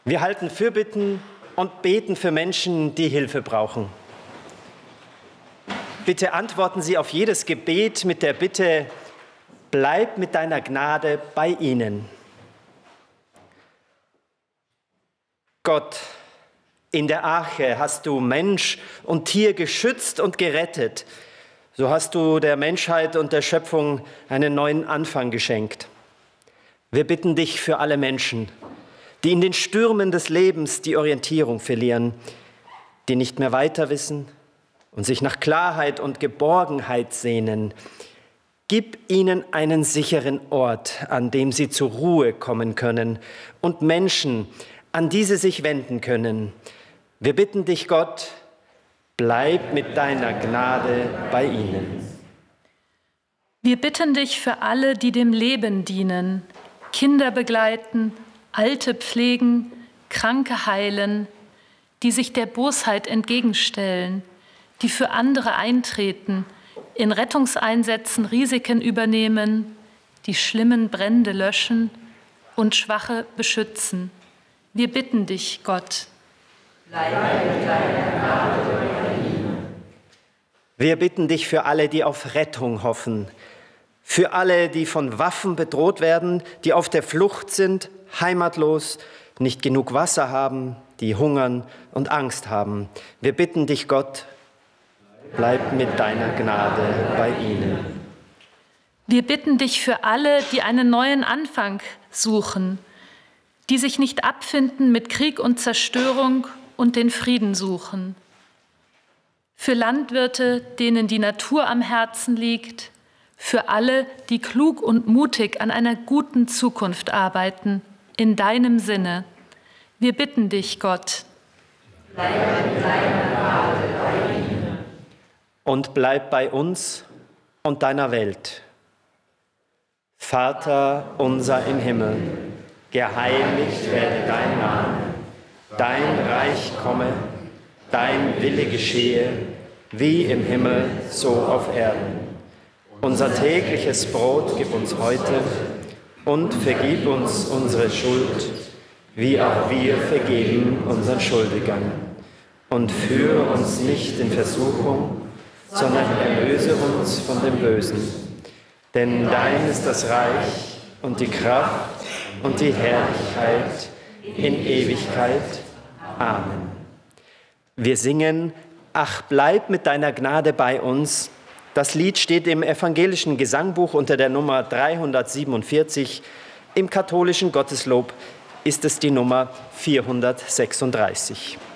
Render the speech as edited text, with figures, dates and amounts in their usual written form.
Wir halten Fürbitten und beten für Menschen, die Hilfe brauchen. Bitte antworten Sie auf jedes Gebet mit der Bitte: Bleib mit deiner Gnade bei ihnen. Gott, in der Arche hast du Mensch und Tier geschützt und gerettet. So hast du der Menschheit und der Schöpfung einen neuen Anfang geschenkt. Wir bitten dich für alle Menschen, die in den Stürmen des Lebens die Orientierung verlieren, die nicht mehr weiter wissen und sich nach Klarheit und Geborgenheit sehnen. Gib ihnen einen sicheren Ort, an dem sie zur Ruhe kommen können und Menschen, an die sie sich wenden können. Wir bitten dich, Gott, bleib mit deiner Gnade bei ihnen. Wir bitten dich für alle, die dem Leben dienen, Kinder begleiten, Alte pflegen, Kranke heilen, die sich der Bosheit entgegenstellen, die für andere eintreten, in Rettungseinsätzen Risiken übernehmen, die schlimmen Brände löschen und Schwache beschützen. Wir bitten dich, Gott. Wir bitten dich für alle, die auf Rettung hoffen, für alle, die von Waffen bedroht werden, die auf der Flucht sind, heimatlos, nicht genug Wasser haben, die hungern und Angst haben. Wir bitten dich, Gott, bleib mit deiner Gnade bei ihnen. Wir bitten dich für alle, die einen neuen Anfang suchen, die sich nicht abfinden mit Krieg und Zerstörung und den Frieden suchen. Für Landwirte, denen die Natur am Herzen liegt, für alle, die klug und mutig an einer guten Zukunft arbeiten, in deinem Sinne. Wir bitten dich, Gott. Bleib mit deiner Gnade bei ihnen. Und bleib bei uns und deiner Welt. Vater unser im Himmel, geheiligt werde dein Name, dein Reich komme, dein Wille geschehe, wie im Himmel, so auf Erden. Unser tägliches Brot gib uns heute und vergib uns unsere Schuld, wie auch wir vergeben unseren Schuldigern. Und führe uns nicht in Versuchung, sondern erlöse uns von dem Bösen. Denn dein ist das Reich und die Kraft und die Herrlichkeit in Ewigkeit. Amen. Wir singen: Ach, bleib mit deiner Gnade bei uns. Das Lied steht im evangelischen Gesangbuch unter der Nummer 347. Im katholischen Gotteslob ist es die Nummer 436.